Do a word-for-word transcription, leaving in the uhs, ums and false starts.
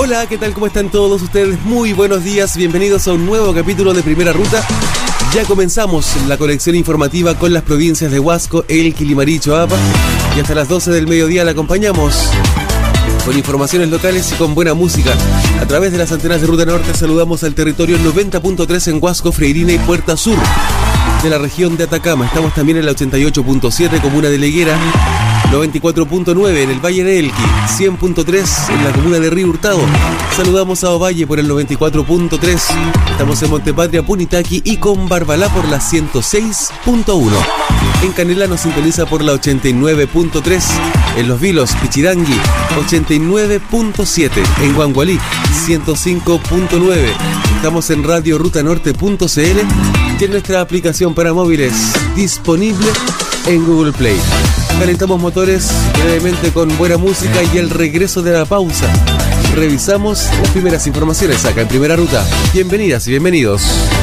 Hola, ¿qué tal? ¿Cómo están todos ustedes? Muy buenos días, bienvenidos a un nuevo capítulo de Primera Ruta. Ya comenzamos la colección informativa con las provincias de Huasco, Elqui, Limarí, Choapa. Y hasta las doce del mediodía la acompañamos con informaciones locales y con buena música. A través de las antenas de Ruta Norte saludamos al territorio noventa punto tres en Huasco, Freirina y Puerta Sur de la región de Atacama. Estamos también en la ochenta y ocho punto siete, comuna de Leguera, noventa y cuatro punto nueve en el Valle de Elqui, cien punto tres en la comuna de Río Hurtado. Saludamos a Ovalle por el noventa y cuatro punto tres. Estamos en Montepatria, Punitaqui y con Barbalá por la ciento seis punto uno. En Canela nos sintoniza por la ochenta y nueve punto tres. En Los Vilos, Pichidangui, ochenta y nueve punto siete. En Guangualí, ciento cinco punto nueve. Estamos en radio ruta norte punto c l y en nuestra aplicación para móviles disponible en Google Play. Calentamos motores brevemente con buena música y el regreso de la pausa. Revisamos las primeras informaciones acá en Primera Ruta. Bienvenidas y bienvenidos.